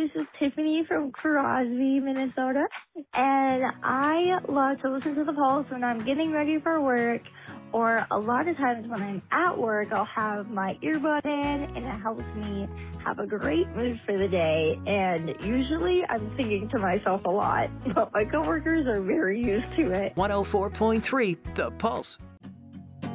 This is Tiffany from Crosby, Minnesota. And I love to listen to the Pulse when I'm getting ready for work, or a lot of times when I'm at work, I'll have my earbud in, and it helps me have a great mood for the day. And usually I'm singing to myself a lot, but my coworkers are very used to it. 104.3 The Pulse.